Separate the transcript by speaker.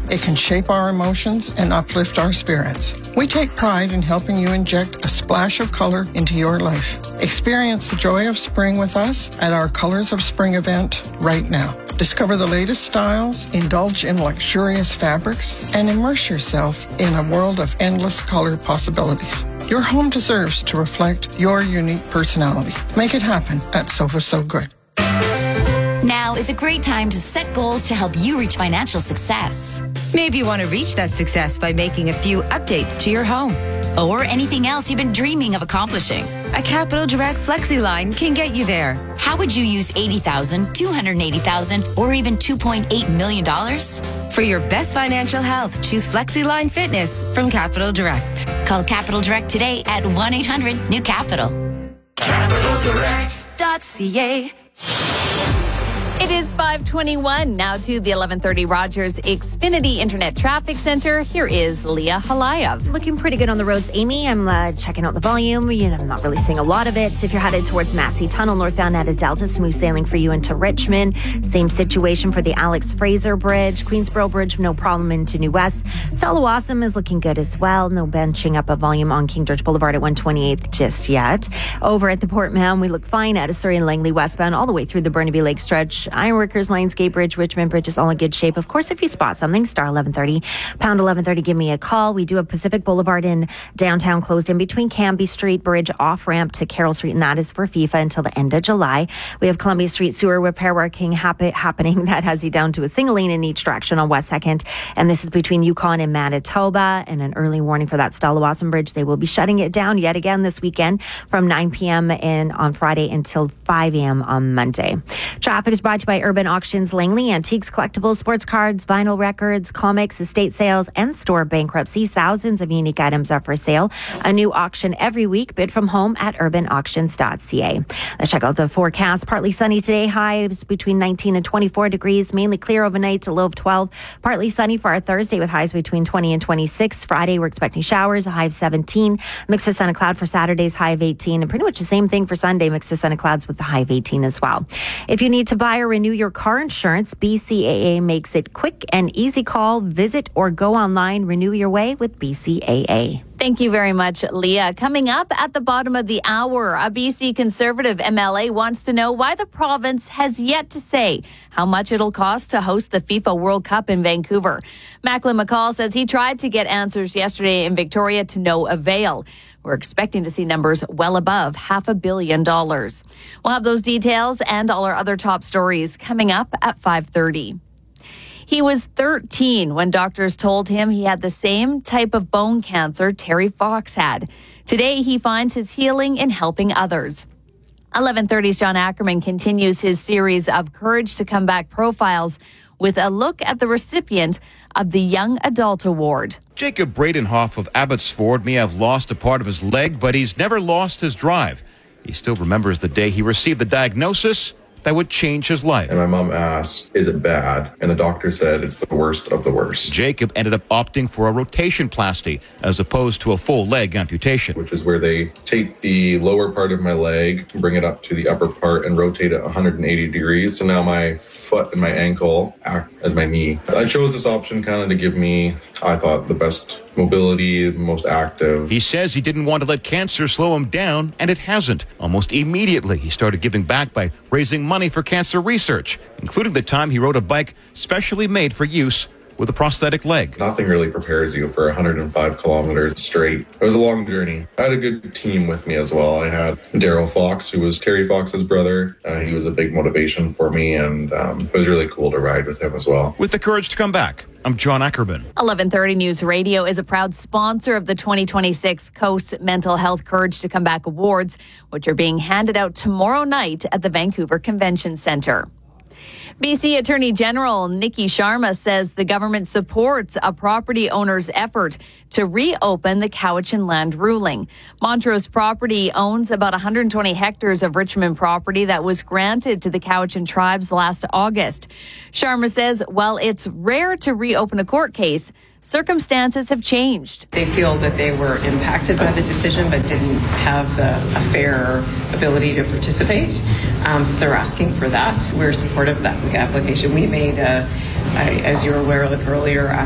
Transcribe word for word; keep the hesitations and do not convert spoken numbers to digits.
Speaker 1: It can shape our emotions and uplift our spirits. We take pride in helping you inject a splash of color into your life. Experience the joy of spring with us at our Colors of Spring event right now. Discover the latest styles, indulge in luxurious fabrics, and immerse yourself in a world of endless color possibilities. Your home deserves to reflect your unique personality. Make it happen at Sofa So Good.
Speaker 2: Now is a great time to set goals to help you reach financial success.
Speaker 3: Maybe you want to reach that success by making a few updates to your home.
Speaker 2: Or anything else you've been dreaming of accomplishing.
Speaker 3: A Capital Direct Flexi line can get you there.
Speaker 2: How would you use eighty thousand dollars, two hundred eighty thousand dollars, or even two point eight million dollars?
Speaker 3: For your best financial health, choose Flexi Line Fitness from Capital Direct.
Speaker 2: Call Capital Direct today at one eight hundred new capital.
Speaker 4: capital direct dot c a.
Speaker 5: It is five twenty-one. Now to the eleven thirty Rogers Xfinity Internet Traffic Center. Here is Leah Halayev.
Speaker 6: Looking pretty good on the roads, Amy. I'm uh, checking out the volume. You know, I'm not really seeing a lot of it. If you're headed towards Massey Tunnel, northbound out of Delta, smooth sailing for you into Richmond. Same situation for the Alex Fraser Bridge. Queensboro Bridge, no problem into New West. Stella-Wasam is looking good as well. No benching up of volume on King George Boulevard at one twenty-eighth just yet. Over at the Port Mahon, we look fine out of Surrey and Langley westbound all the way through the Burnaby Lake stretch. Ironworkers, Lionsgate Bridge, Richmond Bridge is all in good shape. Of course, if you spot something, star eleven thirty, pound eleven thirty, give me a call. We do have Pacific Boulevard in downtown closed in between Canby Street Bridge off-ramp to Carroll Street, and that is for FIFA until the end of July. We have Columbia Street sewer repair working happen, happening. That has you down to a single lane in each direction on West second, and this is between Yukon and Manitoba, and an early warning for that Stella-Wasam Bridge. They will be shutting it down yet again this weekend from nine p.m. in on Friday until five a.m. on Monday. Traffic is brought to you by Urban Auctions Langley. Antiques, collectibles, sports cards, vinyl records, comics, estate sales, and store bankruptcies. Thousands of unique items are for sale. A new auction every week. Bid from home at urban auctions dot c a. Let's check out the forecast. Partly sunny today. Highs between nineteen and twenty-four degrees. Mainly clear overnight to low of twelve. Partly sunny for our Thursday with highs between twenty and twenty-six. Friday, we're expecting showers. A high of seventeen. Mix of sun and cloud for Saturday's high of eighteen. And pretty much the same thing for Sunday. Mix of sun and clouds with the high of eighteen as well. If you need to buy or renew your car insurance, B C A A makes it quick and easy. Call, visit, or go online. Renew your way with B C A A.
Speaker 5: Thank you very much, Leah. Coming up at the bottom of the hour, a B C Conservative M L A wants to know why the province has yet to say how much it'll cost to host the FIFA World Cup in Vancouver. Macklin McCall says he tried to get answers yesterday in Victoria to no avail. We're expecting to see numbers well above half a billion dollars. We'll have those details and all our other top stories coming up at five thirty. He was thirteen when doctors told him he had the same type of bone cancer Terry Fox had. Today, he finds his healing in helping others. eleven thirty's John Ackerman continues his series of Courage to Come Back profiles with a look at the recipient of the Young Adult Award.
Speaker 7: Jacob Bradenhoff of Abbotsford may have lost a part of his leg, but he's never lost his drive. He still remembers the day he received the diagnosis that would change his life.
Speaker 8: And my mom asked, is it bad? And the doctor said it's the worst of the worst.
Speaker 7: Jacob ended up opting for a rotationplasty as opposed to a full leg amputation.
Speaker 8: Which is where they take the lower part of my leg, bring it up to the upper part and rotate it one hundred eighty degrees. So now my foot and my ankle act as my knee. I chose this option kind of to give me, I thought, the best mobility, most active.
Speaker 7: He says he didn't want to let cancer slow him down, and it hasn't. Almost immediately, he started giving back by raising money for cancer research, including the time he rode a bike specially made for use with a prosthetic leg.
Speaker 8: Nothing really prepares you for one hundred five kilometers straight. It was a long journey. I had a good team with me as well. I had Daryl Fox, who was Terry Fox's brother. Uh, he was a big motivation for me, and um, it was really cool to ride with him as well.
Speaker 7: With the courage to come back, I'm John Ackerman.
Speaker 5: eleven thirty News Radio is a proud sponsor of the twenty twenty-six Coast Mental Health Courage to Come Back Awards, which are being handed out tomorrow night at the Vancouver Convention Centre. B C Attorney General Nikki Sharma says the government supports a property owner's effort to reopen the Cowichan land ruling. Montrose Property owns about one hundred twenty hectares of Richmond property that was granted to the Cowichan tribes last August. Sharma says while it's rare to reopen a court case, circumstances have changed.
Speaker 9: They feel that they were impacted by the decision but didn't have the, a fair ability to participate. Um, so they're asking for that. We're supportive of that application. We made, a, I, as you were aware of earlier,